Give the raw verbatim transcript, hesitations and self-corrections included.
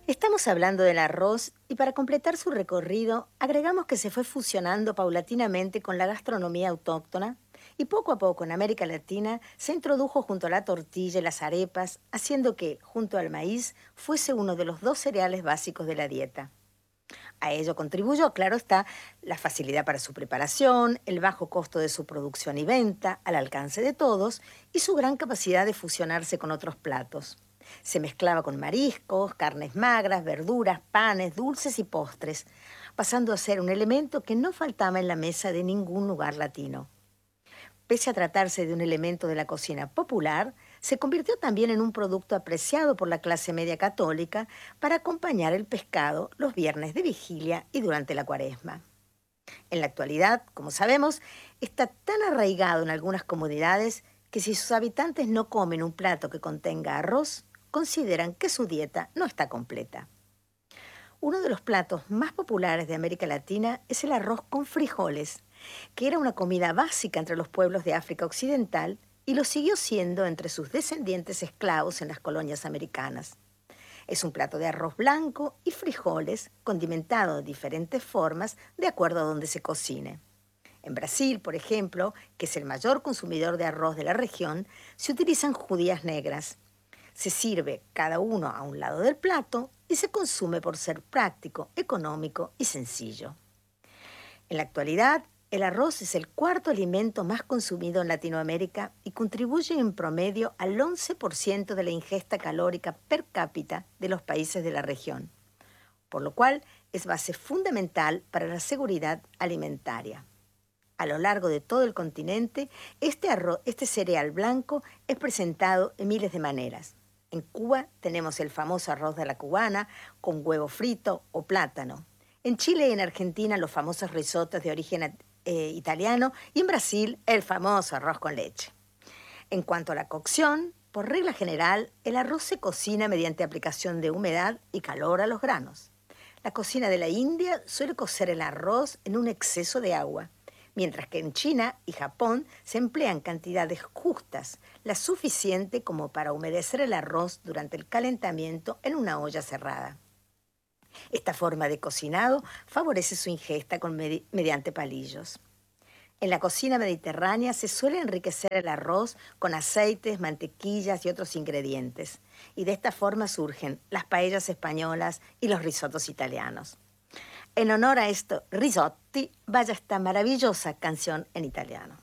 Estamos hablando del arroz y para completar su recorrido agregamos que se fue fusionando paulatinamente con la gastronomía autóctona y poco a poco en América Latina se introdujo junto a la tortilla y las arepas, haciendo que, junto al maíz, fuese uno de los dos cereales básicos de la dieta. A ello contribuyó, claro está, la facilidad para su preparación, el bajo costo de su producción y venta, al alcance de todos, y su gran capacidad de fusionarse con otros platos. Se mezclaba con mariscos, carnes magras, verduras, panes, dulces y postres, pasando a ser un elemento que no faltaba en la mesa de ningún lugar latino. Pese a tratarse de un elemento de la cocina popular, se convirtió también en un producto apreciado por la clase media católica para acompañar el pescado los viernes de vigilia y durante la cuaresma. En la actualidad, como sabemos, está tan arraigado en algunas comunidades que si sus habitantes no comen un plato que contenga arroz, consideran que su dieta no está completa. Uno de los platos más populares de América Latina es el arroz con frijoles, que era una comida básica entre los pueblos de África Occidental y lo siguió siendo entre sus descendientes esclavos en las colonias americanas. Es un plato de arroz blanco y frijoles condimentado de diferentes formas de acuerdo a donde se cocine. En Brasil, por ejemplo, que es el mayor consumidor de arroz de la región, se utilizan judías negras. Se sirve cada uno a un lado del plato y se consume por ser práctico, económico y sencillo. En la actualidad, el arroz es el cuarto alimento más consumido en Latinoamérica y contribuye en promedio al once por ciento de la ingesta calórica per cápita de los países de la región, por lo cual es base fundamental para la seguridad alimentaria. A lo largo de todo el continente, este, arroz, este cereal blanco es presentado en miles de maneras. En Cuba tenemos el famoso arroz de la cubana con huevo frito o plátano. En Chile y en Argentina los famosos risotos de origen eh, italiano y en Brasil el famoso arroz con leche. En cuanto a la cocción, por regla general, el arroz se cocina mediante aplicación de humedad y calor a los granos. La cocina de la India suele cocer el arroz en un exceso de agua, mientras que en China y Japón se emplean cantidades justas, la suficiente como para humedecer el arroz durante el calentamiento en una olla cerrada. Esta forma de cocinado favorece su ingesta con medi- mediante palillos. En la cocina mediterránea se suele enriquecer el arroz con aceites, mantequillas y otros ingredientes, y de esta forma surgen las paellas españolas y los risotos italianos. En honor a esto, risotti, vaya esta maravillosa canción en italiano.